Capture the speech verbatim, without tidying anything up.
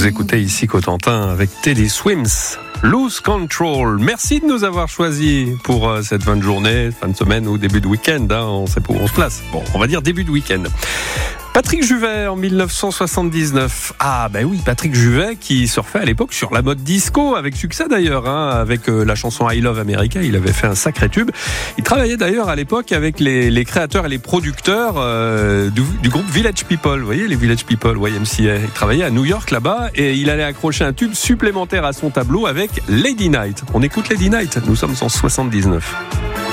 écoutez ici Cotentin avec Teddy Swims. Lose Control. Merci de nous avoir choisis pour euh, cette fin de journée, fin de semaine ou début de week-end. Hein, on sait pas où on se place. Bon, on va dire début de week-end. Patrick Juvet en dix-neuf cent soixante-dix-neuf. Ah ben oui, Patrick Juvet qui surfait à l'époque sur la mode disco, avec succès d'ailleurs, hein, avec euh, la chanson I Love America, il avait fait un sacré tube. Il travaillait d'ailleurs à l'époque avec les, les créateurs et les producteurs euh, du, du groupe Village People, vous voyez les Village People, Y M C A. Il travaillait à New York là-bas et il allait accrocher un tube supplémentaire à son tableau avec Lady Night. On écoute Lady Night, nous sommes en soixante-dix-neuf.